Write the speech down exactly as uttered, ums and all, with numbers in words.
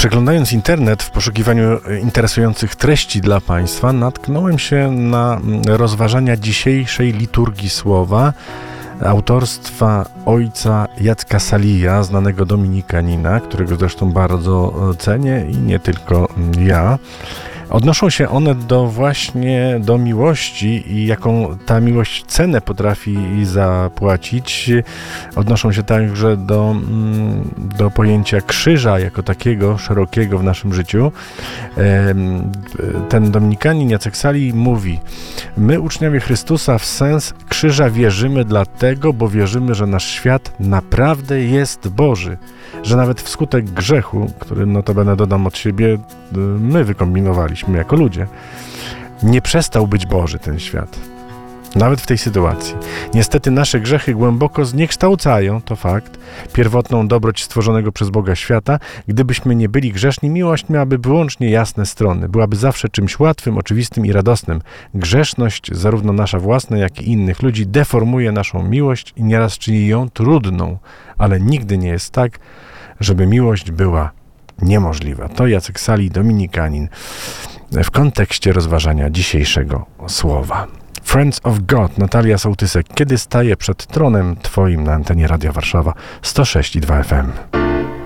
Przeglądając internet w poszukiwaniu interesujących treści dla Państwa, natknąłem się na rozważania dzisiejszej liturgii słowa autorstwa ojca Jacka Salija, znanego dominikanina, którego zresztą bardzo cenię i nie tylko ja. Odnoszą się one do właśnie do miłości i jaką ta miłość cenę potrafi zapłacić. Odnoszą się także do, do pojęcia krzyża jako takiego szerokiego w naszym życiu. Ten dominikanin Jacek Salij mówi: my, uczniowie Chrystusa, w sens krzyża wierzymy dlatego, bo wierzymy, że nasz świat naprawdę jest Boży, że nawet wskutek grzechu, który notabene dodam od siebie, my wykombinowaliśmy jako ludzie, nie przestał być Boży ten świat. Nawet w tej sytuacji. Niestety nasze grzechy głęboko zniekształcają, to fakt, pierwotną dobroć stworzonego przez Boga świata. Gdybyśmy nie byli grzeszni, miłość miałaby wyłącznie jasne strony. Byłaby zawsze czymś łatwym, oczywistym i radosnym. Grzeszność, zarówno nasza własna, jak i innych ludzi, deformuje naszą miłość i nieraz czyni ją trudną. Ale nigdy nie jest tak, żeby miłość była niemożliwa. To Jacek Salij, dominikanin, w kontekście rozważania dzisiejszego słowa. Friends of God, Natalia Sołtysek. Kiedy staję przed tronem Twoim na antenie Radia Warszawa sto sześć i dwa F M.